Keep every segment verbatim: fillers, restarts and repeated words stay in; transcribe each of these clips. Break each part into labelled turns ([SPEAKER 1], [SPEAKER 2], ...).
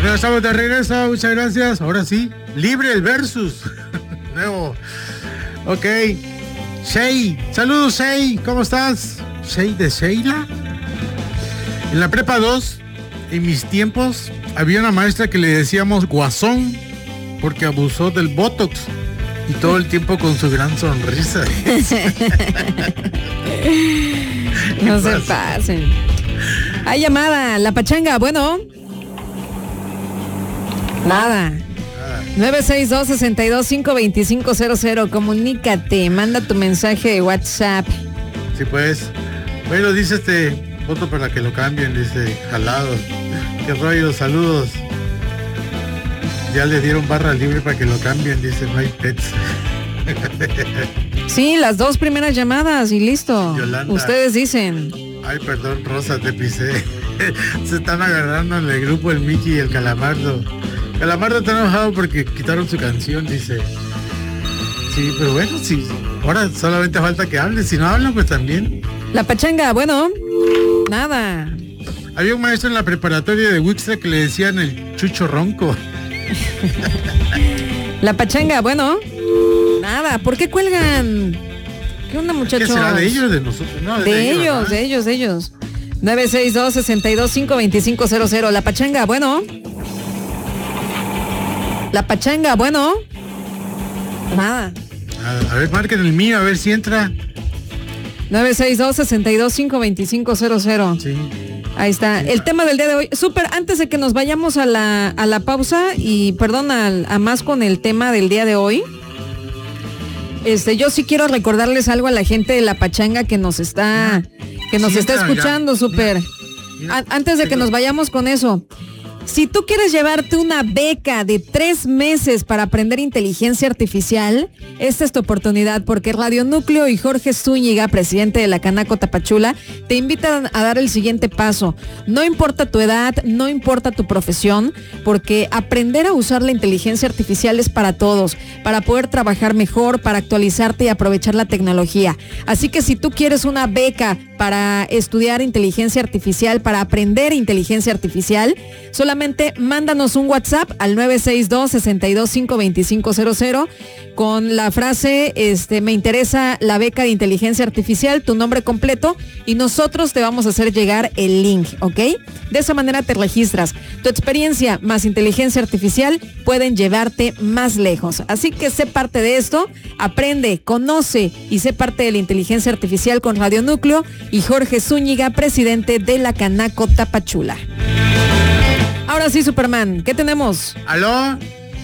[SPEAKER 1] Bueno, estamos de regreso, muchas gracias. Ahora sí, libre el versus. Nuevo. Ok. Shey, saludos Shey, ¿cómo estás? Shey de Sheila. En la prepa dos, en mis tiempos, había una maestra que le decíamos guasón porque abusó del botox y todo el tiempo con su gran sonrisa.
[SPEAKER 2] No se pasen. Hay llamada, la pachanga, bueno. Nada. nueve seis dos, seis dos cinco, dos cinco cero cero. Comunícate, manda tu mensaje de WhatsApp.
[SPEAKER 1] Sí, pues. Bueno, dice este, voto para que lo cambien, dice, jalado. Qué rollo, saludos. Ya le dieron barra libre para que lo cambien, dice, no hay pets.
[SPEAKER 2] Sí, las dos primeras llamadas y listo.
[SPEAKER 1] Yolanda.
[SPEAKER 2] Ustedes dicen.
[SPEAKER 1] Ay, perdón, Rosa, te pisé. Se están agarrando en el grupo el Mickey y el Calamardo. Calamardo está enojado porque quitaron su canción, dice. Sí, pero bueno, sí. Ahora solamente falta que hable. Si no hablan, pues también.
[SPEAKER 2] La pachanga, bueno, nada.
[SPEAKER 1] Había un maestro en la preparatoria de Wixtra que le decían el chucho ronco.
[SPEAKER 2] La pachanga, bueno, nada. ¿Por qué cuelgan? ¿Qué onda, muchachos?
[SPEAKER 1] ¿Qué será de ellos, de nosotros? No,
[SPEAKER 2] de, de ellos, ellos de ellos, de ellos. nueve seis dos, seis dos cinco, dos cinco cero cero. La pachanga, bueno. La pachanga, bueno. Nada.
[SPEAKER 1] A, a ver, marquen el mío, a ver si entra.
[SPEAKER 2] nueve seis dos, seis dos cinco, dos cinco cero cero.
[SPEAKER 1] Sí.
[SPEAKER 2] Ahí está. El tema del día de hoy. Súper, antes de que nos vayamos a la, a la pausa y perdón, a, a más con el tema del día de hoy. Este, yo sí quiero recordarles algo a la gente de la pachanga que nos está, que nos sí, está escuchando, súper. Antes de que nos vayamos con eso. Si tú quieres llevarte una beca de tres meses para aprender inteligencia artificial, esta es tu oportunidad porque Radio Núcleo y Jorge Zúñiga, presidente de la Canaco Tapachula, te invitan a dar el siguiente paso. No importa tu edad, no importa tu profesión, porque aprender a usar la inteligencia artificial es para todos, para poder trabajar mejor, para actualizarte y aprovechar la tecnología. Así que si tú quieres una beca para estudiar inteligencia artificial, para aprender inteligencia artificial, solamente mándanos un WhatsApp al nueve seis dos, seis dos cinco, dos cinco cero cero con la frase, este, me interesa la beca de inteligencia artificial, tu nombre completo y nosotros te vamos a hacer llegar el link, ¿ok? De esa manera te registras. Tu experiencia más inteligencia artificial pueden llevarte más lejos. Así que sé parte de esto, aprende, conoce y sé parte de la inteligencia artificial con Radio Núcleo y Jorge Zúñiga, presidente de la Canaco Tapachula. Ahora sí, Superman, ¿qué tenemos?
[SPEAKER 1] ¿Aló?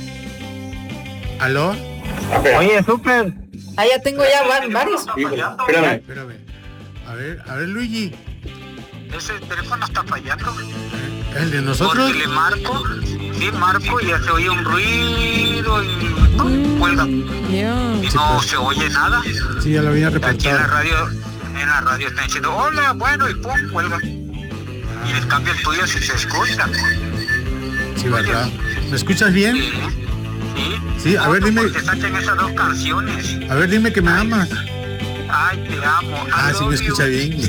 [SPEAKER 1] ¿Aló?
[SPEAKER 3] Oye, Super.
[SPEAKER 2] Ah, ya tengo ya varios.
[SPEAKER 1] Espérame, espérame. A ver, a ver, Luigi.
[SPEAKER 3] Ese teléfono está fallando.
[SPEAKER 1] ¿El de nosotros?
[SPEAKER 3] Porque le marco, sí, marco y ya se oye un ruido y ¡pum! Cuelga.
[SPEAKER 2] Yeah.
[SPEAKER 3] Y no se oye nada.
[SPEAKER 1] Sí, ya lo había reportado.
[SPEAKER 3] Aquí en la radio, en la radio están diciendo, hola, bueno, y pum, cuelga. Y el cambio el tuyo si se escucha.
[SPEAKER 1] Sí, ¿verdad? ¿Me escuchas bien?
[SPEAKER 3] Sí. Sí,
[SPEAKER 1] sí, a ver, dime.
[SPEAKER 3] Te saquen esas dos canciones.
[SPEAKER 1] A ver, dime que me
[SPEAKER 3] ay,
[SPEAKER 1] amas.
[SPEAKER 3] Ay, te amo.
[SPEAKER 1] Ah, sí me escucha
[SPEAKER 3] you.
[SPEAKER 1] bien.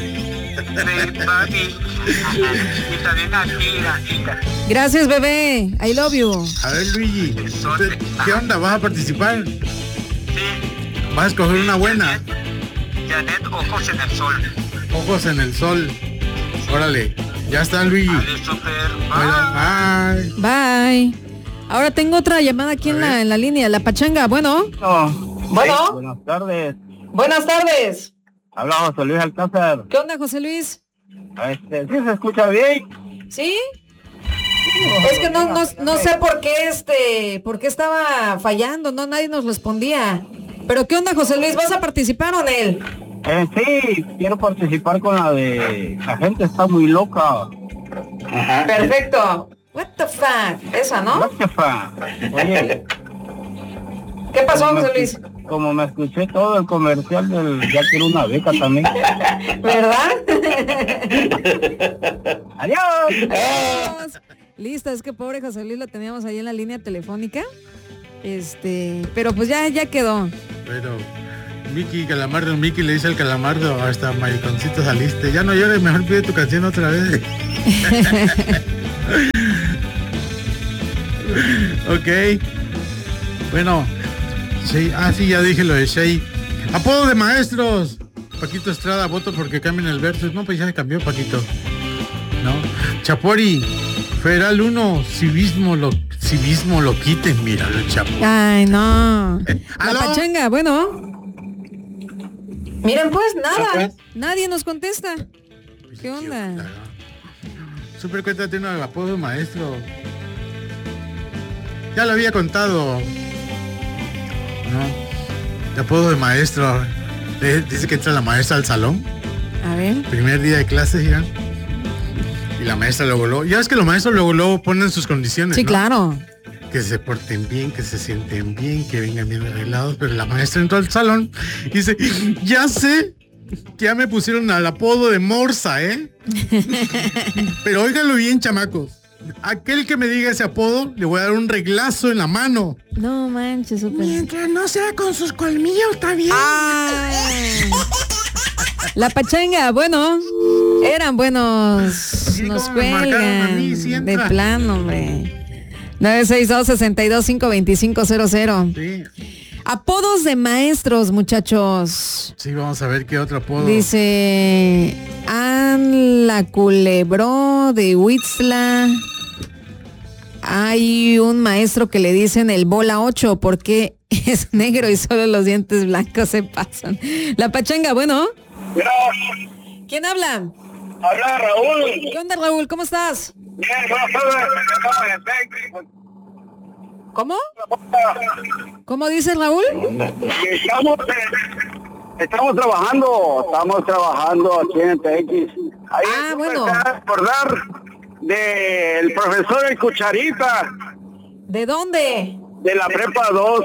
[SPEAKER 3] Y también aquí, la chica.
[SPEAKER 2] Gracias, bebé. I love you.
[SPEAKER 1] A ver, Luigi, ¿usted, ¿qué onda? ¿Vas a participar?
[SPEAKER 3] Sí.
[SPEAKER 1] ¿Vas a escoger una buena?
[SPEAKER 3] Janet, ojos en el sol.
[SPEAKER 1] Ojos en el sol. Órale, ya está, Luigi.
[SPEAKER 3] Vale, super.
[SPEAKER 1] Bye.
[SPEAKER 2] Bye. Bye. Ahora tengo otra llamada aquí en la, en la línea, la pachanga, bueno.
[SPEAKER 3] No.
[SPEAKER 2] Bueno.
[SPEAKER 3] Sí, buenas tardes.
[SPEAKER 2] Buenas tardes.
[SPEAKER 3] Habla José Luis Alcázar.
[SPEAKER 2] ¿Qué onda, José Luis?
[SPEAKER 3] Este, ¿sí se escucha bien?
[SPEAKER 2] ¿Sí? Oh, es que no, no, no sé por qué este, por qué estaba fallando, no, nadie nos respondía. Pero ¿qué onda, José Luis? ¿Vas a participar o en él?
[SPEAKER 3] Eh, sí, quiero participar con la de La gente está muy loca.
[SPEAKER 2] Ajá. Perfecto. What the fuck, esa, ¿no?
[SPEAKER 3] What the fuck. Oye.
[SPEAKER 2] ¿Qué pasó, José Luis?
[SPEAKER 3] Como me escuché todo el comercial del ya quiero una beca también.
[SPEAKER 2] ¿Verdad?
[SPEAKER 3] Adiós.
[SPEAKER 2] Adiós. Listo, es que pobre José Luis lo teníamos ahí en la línea telefónica. Este, pero pues ya, ya quedó.
[SPEAKER 1] Pero Mickey, Calamardo, Mickey le dice al Calamardo, hasta mariconcito saliste. Ya no llores, mejor pide tu canción otra vez. Ok. Bueno. Sí, ah, sí, ya dije lo de Shea. Apodo de maestros. Paquito Estrada, voto porque cambien el verso. No, pues ya cambió, Paquito. No. Chapori, Federal uno, civismo lo, civismo lo quiten, míralo, Chapo.
[SPEAKER 2] Ay, no.
[SPEAKER 1] Eh,
[SPEAKER 2] La
[SPEAKER 1] ¿aló?
[SPEAKER 2] pachanga, bueno. Miren, pues nada.
[SPEAKER 1] Ah, pues.
[SPEAKER 2] Nadie nos contesta. ¿Qué onda?
[SPEAKER 1] Super, cuéntate uno de apodo de maestro. Ya lo había contado. No. De apodo de maestro. Eh, Dice que entra la maestra al salón.
[SPEAKER 2] A ver.
[SPEAKER 1] Primer día de clases, ya. Y la maestra luego, luego. Ya ves que los maestros luego, luego ponen sus condiciones.
[SPEAKER 2] Sí,
[SPEAKER 1] ¿no?
[SPEAKER 2] claro.
[SPEAKER 1] Que se porten bien, que se sienten bien, que vengan bien arreglados. Pero la maestra entró al salón y dice, ya sé que ya me pusieron al apodo de Morsa, ¿eh? Pero óiganlo bien, chamacos. Aquel que me diga ese apodo, le voy a dar un reglazo en la mano.
[SPEAKER 2] No manches, súper.
[SPEAKER 1] Mientras no sea con sus colmillos, está bien.
[SPEAKER 2] Ay. La pachanga, bueno, eran buenos.
[SPEAKER 1] Sí,
[SPEAKER 2] Nos
[SPEAKER 1] cómo me marcaron a mí, sí
[SPEAKER 2] cuelgan. De
[SPEAKER 1] entra.
[SPEAKER 2] plano, hombre. nueve seis dos, seis dos cinco, dos cinco cero cero.
[SPEAKER 1] Sí.
[SPEAKER 2] Apodos de maestros, muchachos.
[SPEAKER 1] Sí, vamos a ver qué otro apodo.
[SPEAKER 2] Dice An la Culebro de Huitzla. Hay un maestro que le dicen el bola ocho porque es negro y solo los dientes blancos se pasan. La pachanga, bueno.
[SPEAKER 4] Mira,
[SPEAKER 2] ¿Quién habla?
[SPEAKER 4] habla Raúl.
[SPEAKER 2] ¿Qué onda, Raúl? ¿Cómo estás?
[SPEAKER 4] Bien, buenas tardes. Estamos en Texas.
[SPEAKER 2] ¿Cómo? ¿Cómo dice Raúl?
[SPEAKER 4] Estamos, eh, estamos trabajando, estamos trabajando aquí en T X. Ahí
[SPEAKER 2] Ah,
[SPEAKER 4] me
[SPEAKER 2] bueno.
[SPEAKER 4] acabo de acordar del profesor El Cucharita
[SPEAKER 2] ¿De dónde?
[SPEAKER 4] de la prepa dos.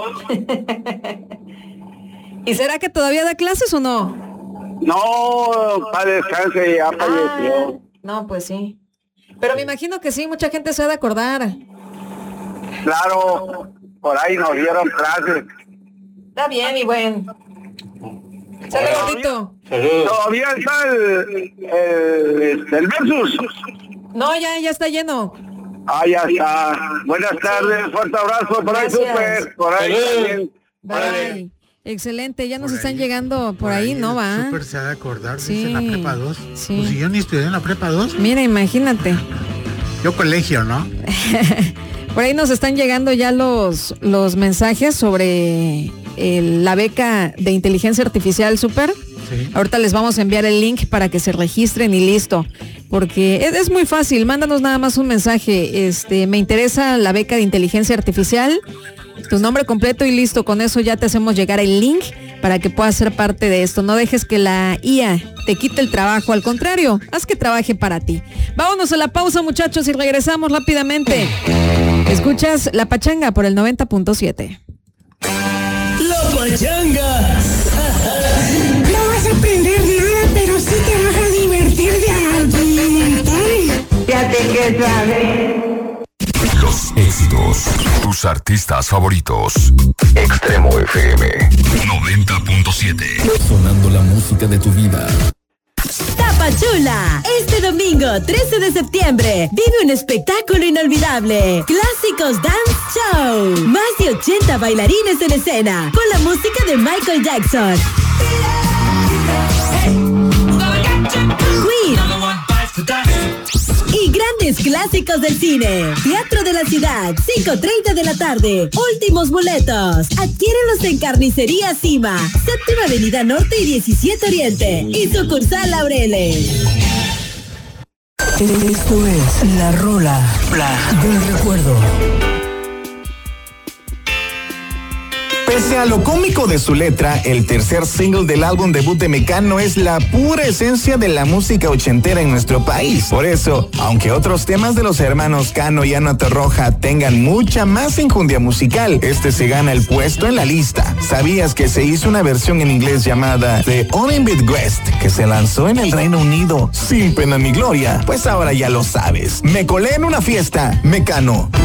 [SPEAKER 2] ¿Y será que todavía da clases o no?
[SPEAKER 4] No, para descanse, ya
[SPEAKER 2] Ah,
[SPEAKER 4] falleció.
[SPEAKER 2] no, pues sí. Pero me imagino que sí, mucha gente se ha de acordar.
[SPEAKER 4] Claro, por ahí nos dieron clases.
[SPEAKER 2] Está bien, mi buen. Sale gordito.
[SPEAKER 4] Todavía está el, el, el versus.
[SPEAKER 2] No, ya, ya está lleno.
[SPEAKER 4] Ah, ya está. Buenas tardes, fuerte abrazo. Por ahí,
[SPEAKER 2] Gracias.
[SPEAKER 4] Super. Por ahí también.
[SPEAKER 2] Bye. Excelente, ya nos
[SPEAKER 1] Por
[SPEAKER 2] están
[SPEAKER 1] ahí,
[SPEAKER 2] llegando por, ahí, ¿no
[SPEAKER 1] el
[SPEAKER 2] va?
[SPEAKER 1] Súper se ha de acordar,
[SPEAKER 2] Sí,
[SPEAKER 1] dice en la prepa dos.
[SPEAKER 2] sí.
[SPEAKER 1] Pues si yo ni estudié en la prepa dos.
[SPEAKER 2] Mira, imagínate.
[SPEAKER 1] Yo colegio, ¿no?
[SPEAKER 2] Por ahí nos están llegando ya los, los mensajes sobre el- la beca de inteligencia artificial Super.
[SPEAKER 1] Sí.
[SPEAKER 2] Ahorita les vamos a enviar el link para que se registren y listo. Porque es, es muy fácil, mándanos nada más un mensaje. Este, me interesa la beca de inteligencia artificial, tu nombre completo y listo. Con eso ya te hacemos llegar el link para que puedas ser parte de esto. No dejes que la I A te quite el trabajo, al contrario, haz que trabaje para ti. Vámonos a la pausa, muchachos, y regresamos rápidamente. Escuchas La Pachanga por el noventa punto siete.
[SPEAKER 5] La pachanga.
[SPEAKER 6] No vas a aprender nada, pero sí te vas a divertir de algo.
[SPEAKER 5] Fíjate que sabe.
[SPEAKER 7] Los éxitos, tus artistas favoritos. Extremo F M noventa punto siete.
[SPEAKER 8] Sonando la música de tu vida.
[SPEAKER 9] Tapachula, este domingo trece de septiembre, vive un espectáculo inolvidable. Clásicos Dance Show. Más de ochenta bailarines en escena, con la música de Michael Jackson, Queen y grandes clásicos del cine. Teatro de la Ciudad, cinco treinta de la tarde. Últimos boletos. Adquiérelos en Carnicería Cima, Séptima Avenida Norte y diecisiete Oriente. Y sucursal Laureles.
[SPEAKER 5] Esto es la rola del recuerdo.
[SPEAKER 10] Pese a lo cómico de su letra, el tercer single del álbum debut de Mecano es la pura esencia de la música ochentera en nuestro país. Por eso, aunque otros temas de los hermanos Cano y Ana Torroja tengan mucha más enjundia musical, este se gana el puesto en la lista. ¿Sabías que se hizo una versión en inglés llamada The Unlimited West, que se lanzó en el Reino Unido sin pena ni gloria? Pues ahora ya lo sabes. Me colé en una fiesta, Mecano.